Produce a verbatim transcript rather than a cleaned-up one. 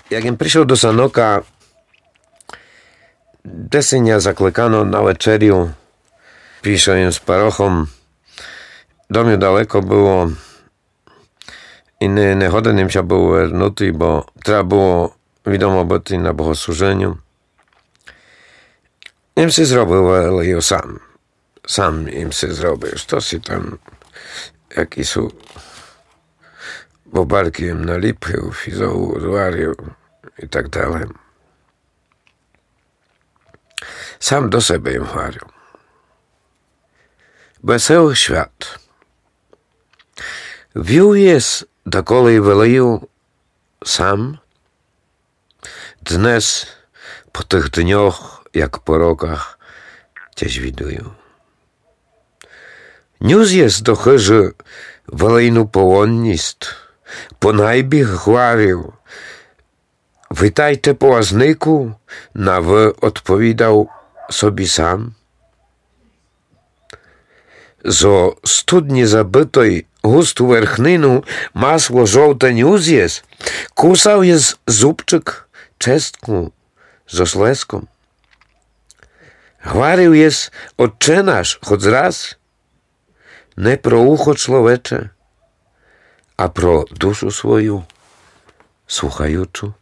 Jak im prišiel do Sanoka, desenia zaklekano na večeriu, prišiel im s parochom, do mnie daleko było i nie, nie chodením się był wernutý, bo trzeba było wiadomo byty na bogosłużeniu. Im si zrobił, ale jo sam. Sam im si zrobił. To si tam, jaki są bobarki im nalipił, fizołu zwarił i tak dalej. Sam do siebie im chwalił. Wesoły świat. Wił jest, dokoli wyleju sam, dnes po tych dniach, jak po rokach, gdzieś widuję. News jest do chyży wylejnu połonnist, po najbich chwalił. Witajcie po łaznyku, na wy odpowiadał sobie sam. Zo studni zabytoj gustu werchninu masło żołte news jest, kusał jest zupczyk czestku z osleską. Chwalił jest Otcze nasz, choć raz, nie pro ucho człowiecze, a pro duшу свою słuchajuczu.